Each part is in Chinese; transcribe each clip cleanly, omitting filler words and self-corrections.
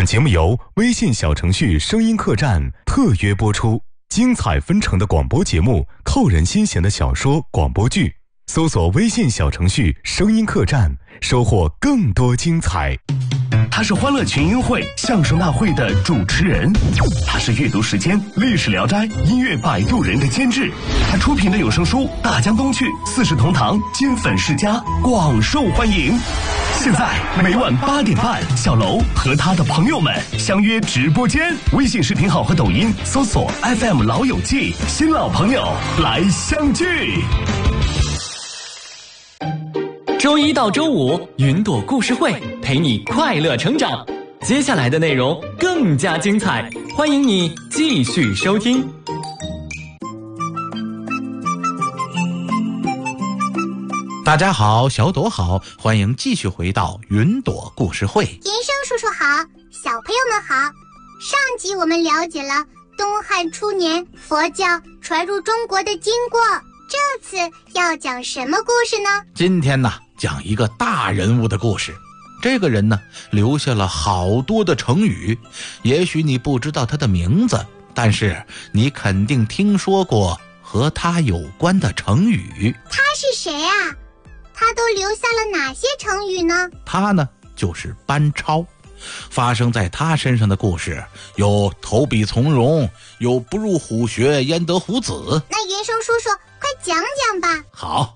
本节目由微信小程序声音客栈特约播出，精彩纷呈的广播节目，扣人心弦的小说广播剧，搜索微信小程序声音客栈，收获更多精彩。 他是欢乐群英会相声大会的主持人，他是阅读时间历史聊斋音乐摆渡人的监制，他出品的有声书《大江东去》四世同堂金粉世家广受欢迎。现在每晚8点半，小楼和他的朋友们相约直播间，微信视频号和抖音搜索 FM 老友记，新老朋友来相聚。 周一到周五，云朵故事会陪你快乐成长。接下来的内容更加精彩，欢迎你继续收听。 大家好，小朵好，欢迎继续回到云朵故事会。 银生叔叔好，小朋友们好。上集我们了解了东汉初年佛教传入中国的经过，这次要讲什么故事呢？ 今天呢，讲一个大人物的故事。这个人呢，留下了好多的成语，也许你不知道他的名字，但是你肯定听说过和他有关的成语。 他是谁啊？他都留下了哪些成语呢？ 他呢，就是班超。发生在他身上的故事有投笔从戎，有不入虎穴焉得虎子。 那银生叔叔快讲讲吧。 好。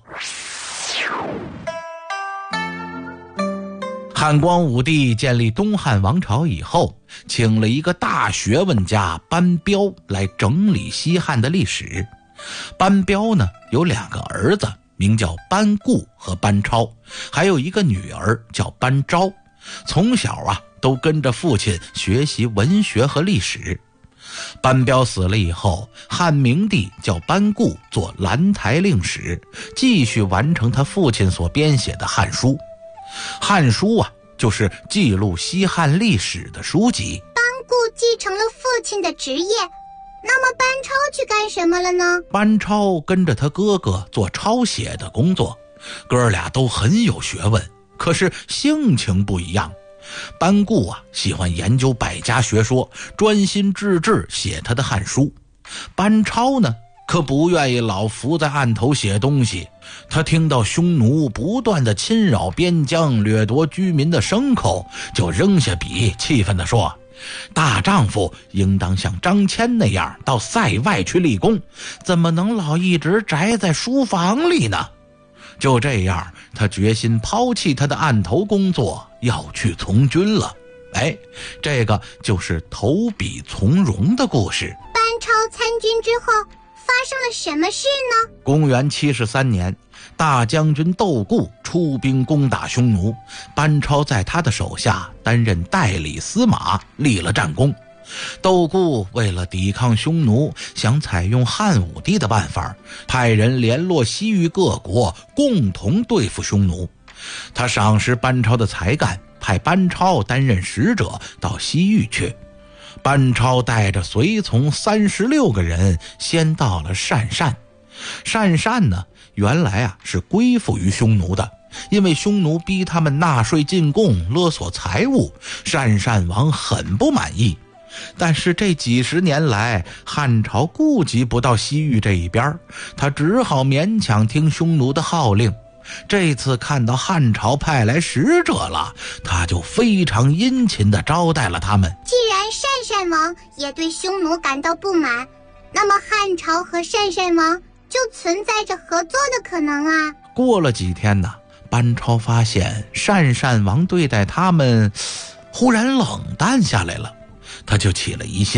汉光武帝建立东汉王朝以后，请了一个大学问家班彪来整理西汉的历史。班彪呢，有2个儿子，名叫班固和班超，还有一个女儿叫班昭。从小啊，都跟着父亲学习文学和历史。班彪死了以后，汉明帝叫班固做兰台令史，继续完成他父亲所编写的汉书。汉书啊，就是记录西汉历史的书籍。 班固继承了父亲的职业，那么班超去干什么了呢？ 班超跟着他哥哥做抄写的工作，哥俩都很有学问，可是性情不一样。班固啊，喜欢研究百家学说，专心致志写他的汉书。班超呢，可不愿意老伏在案头写东西。他听到匈奴不断地侵扰边疆，掠夺居民的牲口，就扔下笔，气愤地说：大丈夫应当像张骞那样到塞外去立功，怎么能老一直宅在书房里呢？就这样，他决心抛弃他的案头工作，要去从军了。这个就是投笔从戎的故事。 班超参军之后发生了什么事呢？ 公元73年，大将军窦固出兵攻打匈奴，班超在他的手下担任代理司马，立了战功。窦固为了抵抗匈奴，想采用汉武帝的办法，派人联络西域各国，共同对付匈奴。他赏识班超的才干，派班超担任使者到西域去。班超带着随从36个人，先到了鄯善。鄯善呢，原来啊是归附于匈奴的，因为匈奴逼他们纳税进贡，勒索财物，鄯善王很不满意。但是这几十年来，汉朝顾及不到西域这一边，他只好勉强听匈奴的号令。这次看到汉朝派来使者了，他就非常殷勤地招待了他们。 既然鄯善王也对匈奴感到不满，那么汉朝和鄯善王就存在着合作的可能啊。 过了几天呢，班超发现鄯善王对待他们忽然冷淡下来了，他就起了疑心。